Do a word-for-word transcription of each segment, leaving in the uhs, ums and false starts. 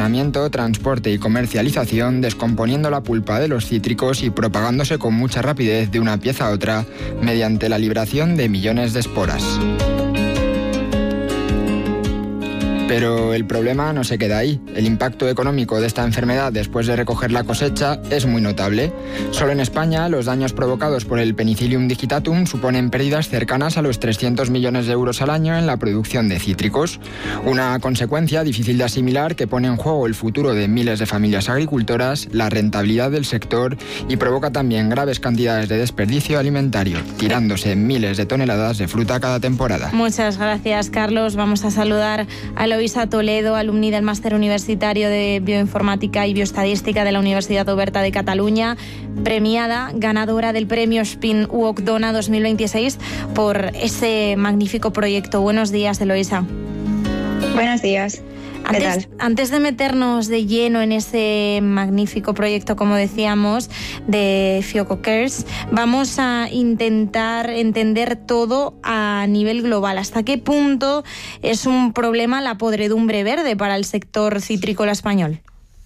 almacenamiento, transporte y comercialización, descomponiendo la pulpa de los cítricos y propagándose con mucha rapidez de una pieza a otra mediante la liberación de millones de esporas. Pero el problema no se queda ahí. El impacto económico de esta enfermedad después de recoger la cosecha es muy notable. Solo en España, los daños provocados por el Penicillium digitatum suponen pérdidas cercanas a los trescientos millones de euros al año en la producción de cítricos. Una consecuencia difícil de asimilar que pone en juego el futuro de miles de familias agricultoras, la rentabilidad del sector y provoca también graves cantidades de desperdicio alimentario, tirándose miles de toneladas de fruta cada temporada. Muchas gracias, Carlos. Vamos a saludar a Eloisa Toledo, alumni del Máster Universitario de Bioinformática y Bioestadística de la Universidad Oberta de Cataluña, premiada, ganadora del premio Spin U O C Dona dos mil veintiséis por ese magnífico proyecto. Buenos días, Eloisa. Buenos días. ¿Qué Antes, tal? antes de meternos de lleno en ese magnífico proyecto, como decíamos, de Fioco Cares, vamos a intentar entender todo a nivel global. ¿Hasta qué punto es un problema la podredumbre verde para el sector citrícola español?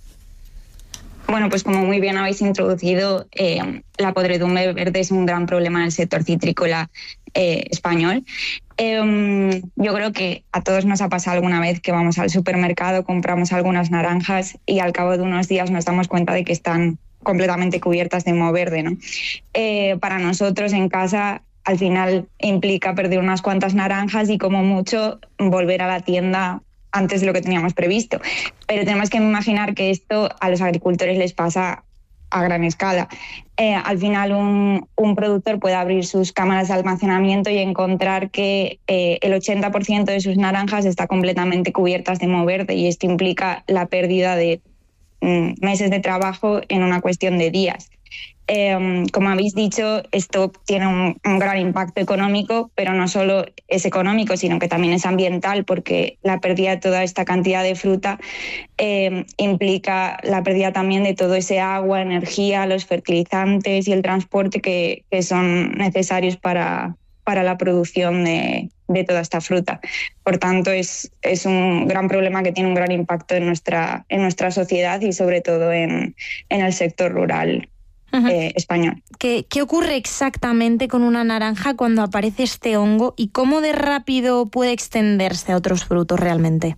Bueno, pues como muy bien habéis introducido, eh, la podredumbre verde es un gran problema en el sector citrícola eh, español. Eh, yo creo que a todos nos ha pasado alguna vez que vamos al supermercado, compramos algunas naranjas y al cabo de unos días nos damos cuenta de que están completamente cubiertas de moho verde, ¿no? Eh, para nosotros en casa al final implica perder unas cuantas naranjas y como mucho volver a la tienda antes de lo que teníamos previsto. Pero tenemos que imaginar que esto a los agricultores les pasa a gran escala. Eh, al final un, un productor puede abrir sus cámaras de almacenamiento y encontrar que eh, el ochenta por ciento de sus naranjas está completamente cubiertas de moho verde y esto implica la pérdida de mm, meses de trabajo en una cuestión de días. Eh, como habéis dicho, esto tiene un, un gran impacto económico, pero no solo es económico, sino que también es ambiental, porque la pérdida de toda esta cantidad de fruta eh, implica la pérdida también de todo ese agua, energía, los fertilizantes y el transporte que, que son necesarios para, para la producción de, de toda esta fruta. Por tanto, es, es un gran problema que tiene un gran impacto en nuestra, en nuestra sociedad y sobre todo en, en el sector rural. Uh-huh. eh, español. ¿Qué, ¿Qué ocurre exactamente con una naranja cuando aparece este hongo y cómo de rápido puede extenderse a otros frutos realmente?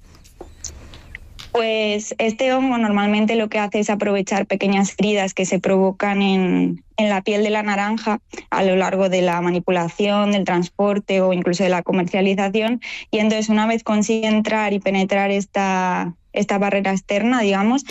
Pues este hongo normalmente lo que hace es aprovechar pequeñas heridas que se provocan en, en la piel de la naranja a lo largo de la manipulación, del transporte o incluso de la comercialización, y entonces una vez consigue entrar y penetrar esta... esta barrera externa, digamos,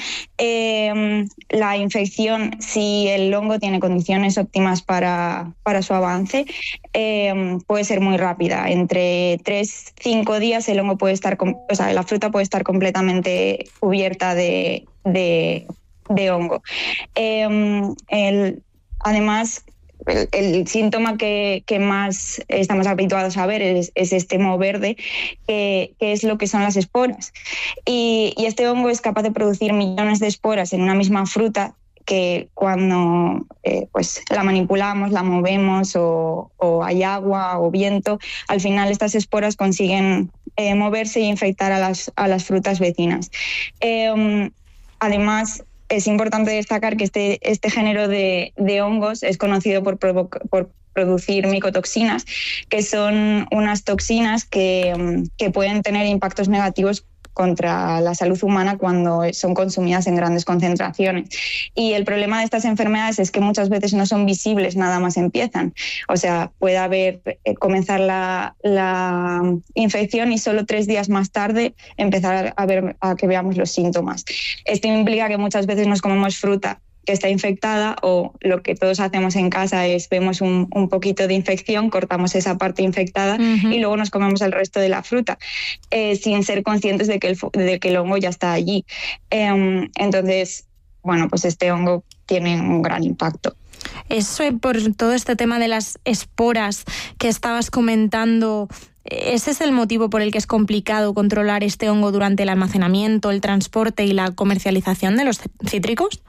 eh, la infección, si el hongo tiene condiciones óptimas para, para su avance, eh, puede ser muy rápida. Entre tres a cinco días el hongo puede estar, o sea, la fruta puede estar completamente cubierta de, de, de hongo. Eh, el, además, El, el síntoma que, que más estamos habituados a ver es, es este moho verde, que, que es lo que son las esporas. Y, y este hongo es capaz de producir millones de esporas en una misma fruta que cuando eh, pues la manipulamos, la movemos o, o hay agua o viento, al final estas esporas consiguen eh, moverse e infectar a las, a las frutas vecinas. Eh, además, es importante destacar que este, este género de, de hongos es conocido por, provoca, por producir micotoxinas, que son unas toxinas que, que pueden tener impactos negativos contra la salud humana cuando son consumidas en grandes concentraciones. Y el problema de estas enfermedades es que muchas veces no son visibles, nada más empiezan. O sea, puede haber, eh, comenzar la, la infección y solo tres días más tarde empezar a, ver, a que veamos los síntomas. Esto implica que muchas veces nos comemos fruta que está infectada, o lo que todos hacemos en casa es vemos un, un poquito de infección, cortamos esa parte infectada uh-huh. y luego nos comemos el resto de la fruta eh, sin ser conscientes de que, el, de que el hongo ya está allí. Eh, entonces, bueno, pues este hongo tiene un gran impacto. Eso, por todo este tema de las esporas que estabas comentando, ¿ese es el motivo por el que es complicado controlar este hongo durante el almacenamiento, el transporte y la comercialización de los cítricos?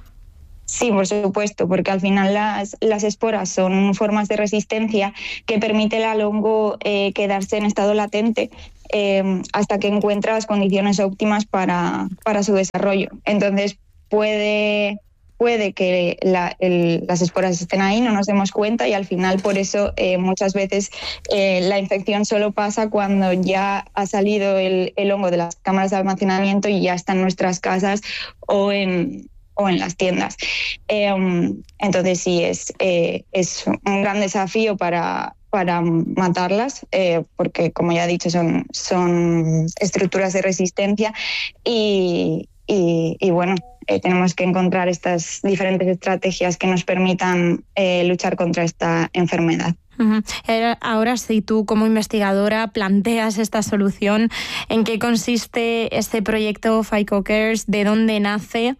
Sí, por supuesto, porque al final las, las esporas son formas de resistencia que permiten al hongo eh, quedarse en estado latente eh, hasta que encuentra las condiciones óptimas para, para su desarrollo. Entonces puede... Puede que la, el, las esporas estén ahí, no nos demos cuenta y al final por eso eh, muchas veces eh, la infección solo pasa cuando ya ha salido el, el hongo de las cámaras de almacenamiento y ya está en nuestras casas o en, o en las tiendas. Eh, entonces sí, es, eh, es un gran desafío para... para matarlas, eh, porque como ya he dicho son, son estructuras de resistencia y, y, y bueno, eh, tenemos que encontrar estas diferentes estrategias que nos permitan eh, luchar contra esta enfermedad. Uh-huh. Ahora, si tú como investigadora planteas esta solución, ¿en qué consiste este proyecto PhycoCares? ¿De dónde nace?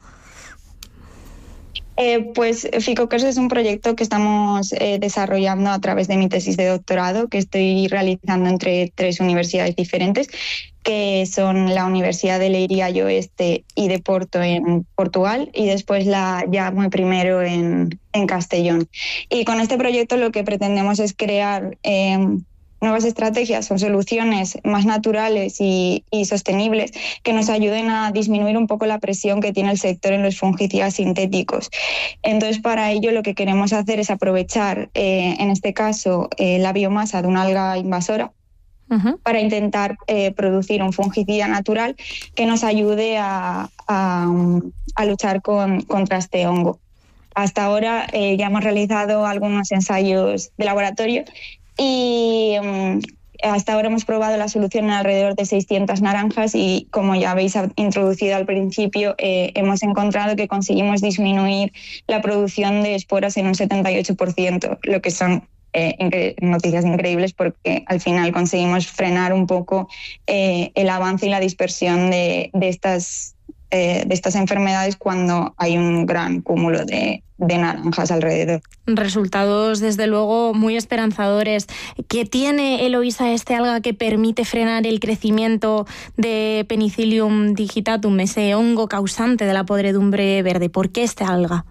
Eh, pues PhycoCares es un proyecto que estamos eh, desarrollando a través de mi tesis de doctorado, que estoy realizando entre tres universidades diferentes, que son la Universidad de Leiria y Oeste y de Porto en Portugal, y después la ya muy primero en, en Castellón. Y con este proyecto lo que pretendemos es crear eh, nuevas estrategias o soluciones más naturales y, y sostenibles que nos ayuden a disminuir un poco la presión que tiene el sector en los fungicidas sintéticos. Entonces, para ello lo que queremos hacer es aprovechar, eh, en este caso, eh, la biomasa de una alga invasora, uh-huh, para intentar eh, producir un fungicida natural que nos ayude a, a, a luchar con, contra este hongo. Hasta ahora eh, ya hemos realizado algunos ensayos de laboratorio y um, hasta ahora hemos probado la solución en alrededor de seiscientas naranjas y, como ya habéis introducido al principio, eh, hemos encontrado que conseguimos disminuir la producción de esporas en un setenta y ocho por ciento, lo que son eh, incre- noticias increíbles porque al final conseguimos frenar un poco eh, el avance y la dispersión de, de estas Eh, de estas enfermedades cuando hay un gran cúmulo de, de naranjas alrededor. Resultados, desde luego, muy esperanzadores. ¿Qué tiene, Eloisa, este alga que permite frenar el crecimiento de Penicillium digitatum, ese hongo causante de la podredumbre verde? ¿Por qué este alga?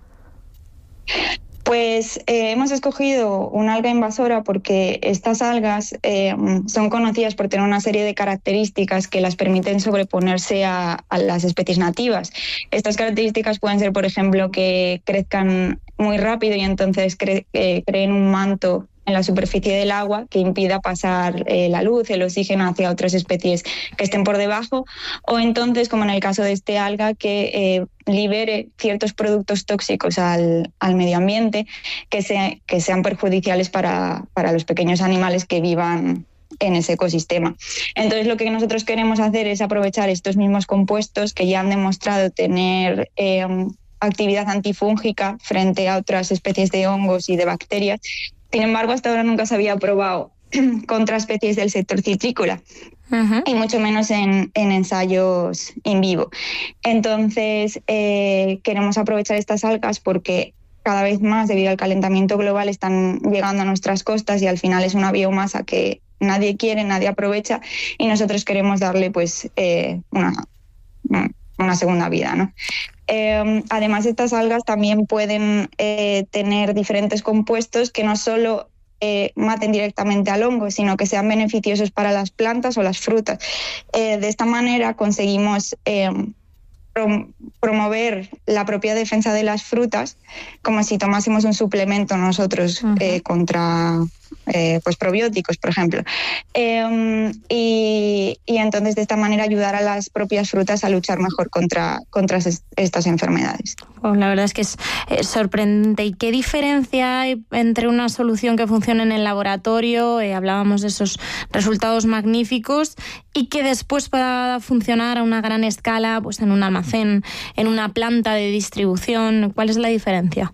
Pues eh, hemos escogido una alga invasora porque estas algas eh, son conocidas por tener una serie de características que las permiten sobreponerse a, a las especies nativas. Estas características pueden ser, por ejemplo, que crezcan muy rápido y entonces cre- eh, creen un manto en la superficie del agua que impida pasar eh, la luz, el oxígeno hacia otras especies que estén por debajo, o entonces, como en el caso de este alga, que eh, libere ciertos productos tóxicos al, al medio ambiente que, se, que sean perjudiciales para, para los pequeños animales que vivan en ese ecosistema. Entonces, lo que nosotros queremos hacer es aprovechar estos mismos compuestos que ya han demostrado tener eh, actividad antifúngica frente a otras especies de hongos y de bacterias. Sin embargo, hasta ahora nunca se había probado contra especies del sector citrícola, uh-huh, y mucho menos en, en ensayos in vivo. Entonces, eh, queremos aprovechar estas algas porque cada vez más, debido al calentamiento global, están llegando a nuestras costas y al final es una biomasa que nadie quiere, nadie aprovecha y nosotros queremos darle pues eh, una, una segunda vida, ¿no? Eh, además, estas algas también pueden eh, tener diferentes compuestos que no solo eh, maten directamente al hongo, sino que sean beneficiosos para las plantas o las frutas. Eh, de esta manera conseguimos eh, prom- promover la propia defensa de las frutas, como si tomásemos un suplemento nosotros, uh-huh, eh, contra eh, pues probióticos, por ejemplo. Eh, y, y entonces de esta manera ayudar a las propias frutas a luchar mejor contra, contra es, estas enfermedades. Oh, la verdad es que es, es sorprendente. ¿Y qué diferencia hay entre una solución que funciona en el laboratorio, eh, hablábamos de esos resultados magníficos, y que después pueda funcionar a una gran escala, pues en un almacén, en una planta de distribución? ¿Cuál es la diferencia?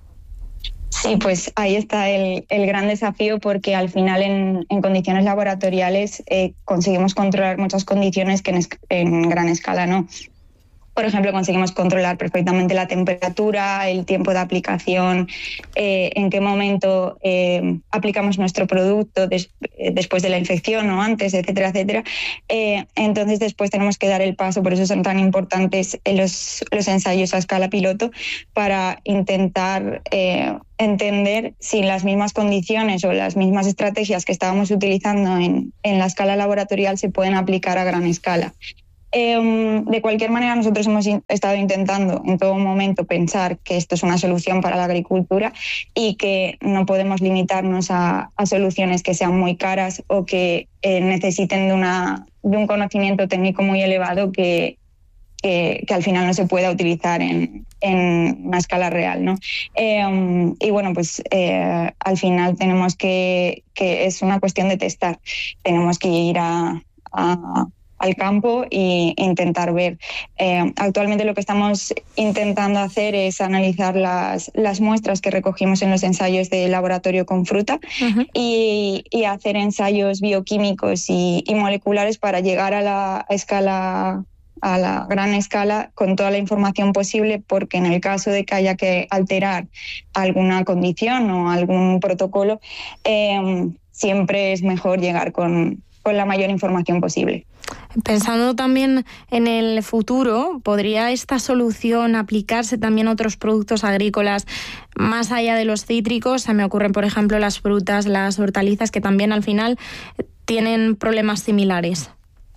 Sí, pues ahí está el, el gran desafío porque al final en, en condiciones laboratoriales eh, conseguimos controlar muchas condiciones que en, es, en gran escala no. Por ejemplo, conseguimos controlar perfectamente la temperatura, el tiempo de aplicación, eh, en qué momento eh, aplicamos nuestro producto des- después de la infección o antes, etcétera, etcétera. Eh, entonces, después tenemos que dar el paso, por eso son tan importantes los, los ensayos a escala piloto, para intentar eh, entender si las mismas condiciones o las mismas estrategias que estábamos utilizando en, en la escala laboratorial se pueden aplicar a gran escala. Eh, de cualquier manera, nosotros hemos in- estado intentando en todo momento pensar que esto es una solución para la agricultura y que no podemos limitarnos a, a soluciones que sean muy caras o que eh, necesiten de, una, de un conocimiento técnico muy elevado que, que, que al final no se pueda utilizar en, en una escala real, ¿no? Eh, y bueno, pues eh, al final tenemos que, que es una cuestión de testar. Tenemos que ir a... a al campo e intentar ver. Eh, actualmente lo que estamos intentando hacer es analizar las, las muestras que recogimos en los ensayos de laboratorio con fruta uh-huh. y, y hacer ensayos bioquímicos y, y moleculares para llegar a la escala, a la gran escala con toda la información posible, porque en el caso de que haya que alterar alguna condición o algún protocolo, eh, siempre es mejor llegar con, con la mayor información posible. Pensando también en el futuro, ¿podría esta solución aplicarse también a otros productos agrícolas más allá de los cítricos? Se me ocurren, por ejemplo, las frutas, las hortalizas, que también al final tienen problemas similares.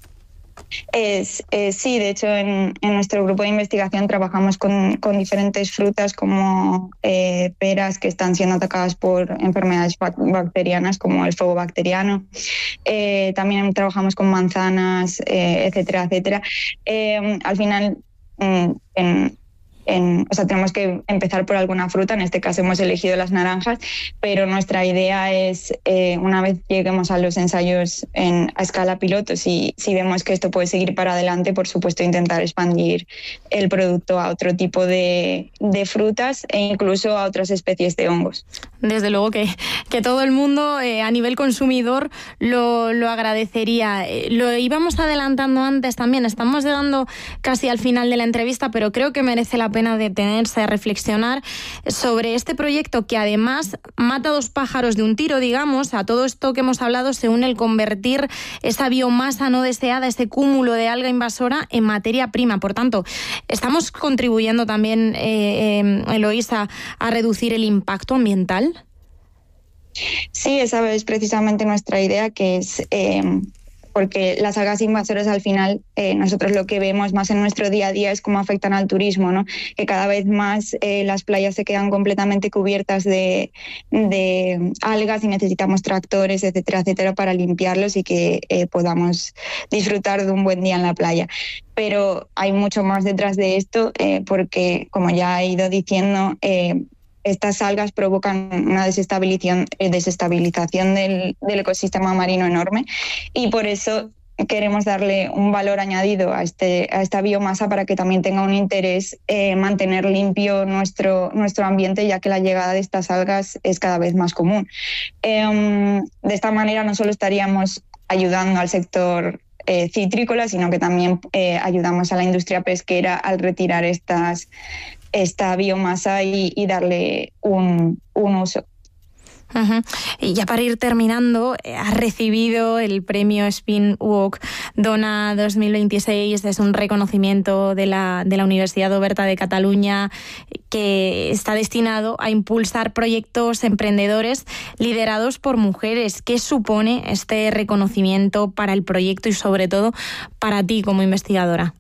Es, eh, sí, de hecho en, en nuestro grupo de investigación trabajamos con, con diferentes frutas como eh, peras que están siendo atacadas por enfermedades bacterianas como el fuego bacteriano. Eh, también trabajamos con manzanas, eh, etcétera, etcétera. Eh, al final, en, en En, o sea, tenemos que empezar por alguna fruta, en este caso hemos elegido las naranjas, pero nuestra idea es, eh, una vez lleguemos a los ensayos en, a escala piloto, si, si vemos que esto puede seguir para adelante, por supuesto intentar expandir el producto a otro tipo de, de frutas e incluso a otras especies de hongos. Desde luego que, que todo el mundo eh, a nivel consumidor lo, lo agradecería. Eh, lo íbamos adelantando antes también, estamos llegando casi al final de la entrevista, pero creo que merece la pena detenerse a reflexionar sobre este proyecto que además mata dos pájaros de un tiro, digamos. A todo esto que hemos hablado se une el convertir esa biomasa no deseada, ese cúmulo de alga invasora, en materia prima. Por tanto, estamos contribuyendo también, eh, eh, Eloísa, a reducir el impacto ambiental. Sí, esa es precisamente nuestra idea, que es... Eh, porque las algas invasoras al final, eh, nosotros lo que vemos más en nuestro día a día es cómo afectan al turismo, ¿no? Que cada vez más eh, las playas se quedan completamente cubiertas de, de algas y necesitamos tractores, etcétera, etcétera, para limpiarlos y que eh, podamos disfrutar de un buen día en la playa. Pero hay mucho más detrás de esto, eh, porque, como ya he ido diciendo, eh, estas algas provocan una desestabilización, desestabilización del, del ecosistema marino enorme y por eso queremos darle un valor añadido a, este, a esta biomasa para que también tenga un interés eh, mantener limpio nuestro, nuestro ambiente, ya que la llegada de estas algas es cada vez más común. Eh, de esta manera no solo estaríamos ayudando al sector eh, citrícola, sino que también eh, ayudamos a la industria pesquera al retirar estas esta biomasa y, y darle un, un uso. Uh-huh. Y ya para ir terminando, has recibido el premio Spin U O C Dona dos mil veintiséis. Es un reconocimiento de la, de la Universidad Oberta de Cataluña que está destinado a impulsar proyectos emprendedores liderados por mujeres. ¿Qué supone este reconocimiento para el proyecto y sobre todo para ti como investigadora?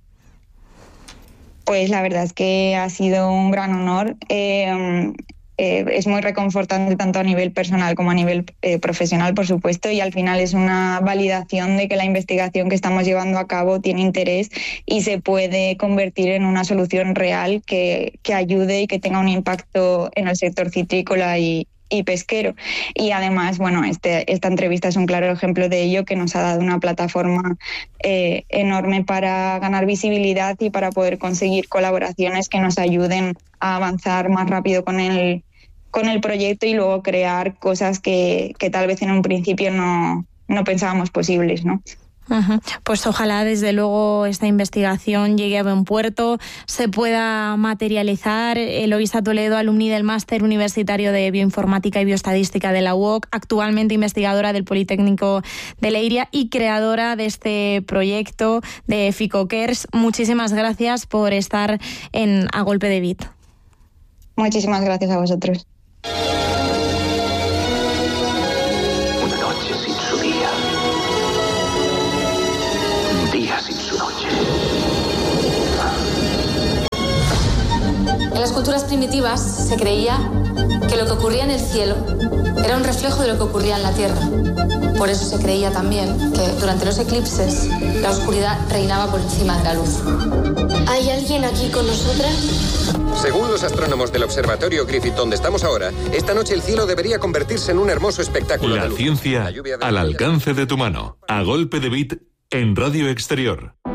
Pues la verdad es que ha sido un gran honor. Eh, eh, es muy reconfortante tanto a nivel personal como a nivel eh, profesional, por supuesto, y al final es una validación de que la investigación que estamos llevando a cabo tiene interés y se puede convertir en una solución real que, que ayude y que tenga un impacto en el sector citrícola y y pesquero. Y además, bueno, este, esta entrevista es un claro ejemplo de ello, que nos ha dado una plataforma eh, enorme para ganar visibilidad y para poder conseguir colaboraciones que nos ayuden a avanzar más rápido con el, con el proyecto y luego crear cosas que, que tal vez en un principio no, no pensábamos posibles, ¿no? Uh-huh. Pues ojalá desde luego esta investigación llegue a buen puerto, se pueda materializar. Eloisa Toledo, alumni del Máster Universitario de Bioinformática y Bioestadística de la U O C, actualmente investigadora del Politécnico de Leiria y creadora de este proyecto de FicoCares. Muchísimas gracias por estar en A Golpe de Bit. Muchísimas gracias a vosotros. Una noche sin su día. Un día sin su noche. En las culturas primitivas se creía que lo que ocurría en el cielo era un reflejo de lo que ocurría en la tierra. Por eso se creía también que durante los eclipses la oscuridad reinaba por encima de la luz. ¿Hay alguien aquí con nosotras? Según los astrónomos del Observatorio Griffith, donde estamos ahora, esta noche el cielo debería convertirse en un hermoso espectáculo La de luz. ciencia La lluvia de al la alcance de tu mano. A Golpe de Bit en Radio Exterior.